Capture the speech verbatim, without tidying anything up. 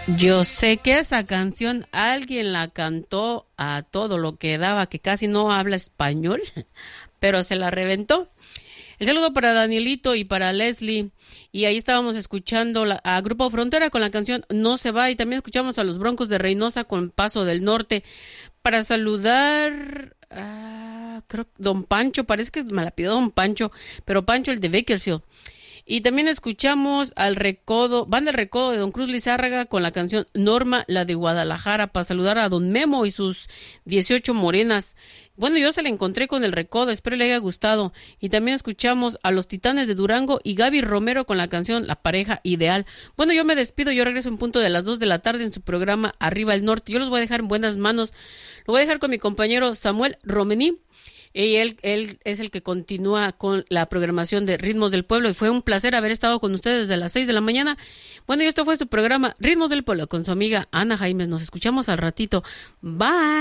Yo sé que esa canción alguien la cantó a todo lo que daba, que casi no habla español, pero se la reventó. El saludo para Danielito y para Leslie. Y ahí estábamos escuchando la, a Grupo Frontera con la canción No se va. Y también escuchamos a los Broncos de Reynosa con Paso del Norte. Para saludar a, creo, Don Pancho, parece que me la pidió Don Pancho, pero Pancho el de Bakersfield. Y también escuchamos al Recodo, Banda del Recodo de Don Cruz Lizárraga con la canción Norma, la de Guadalajara, para saludar a Don Memo y sus dieciocho morenas. Bueno, yo se la encontré con el Recodo, espero le haya gustado. Y también escuchamos a los Titanes de Durango y Gaby Romero con la canción La Pareja Ideal. Bueno, yo me despido, yo regreso en punto de las dos de la tarde en su programa Arriba el Norte. Yo los voy a dejar en buenas manos. Lo voy a dejar con mi compañero Samuel Romení. Y él, él es el que continúa con la programación de Ritmos del Pueblo. Y fue un placer haber estado con ustedes desde las seis de la mañana. Bueno, y esto fue su programa Ritmos del Pueblo con su amiga Ana Jaimes. Nos escuchamos al ratito. Bye.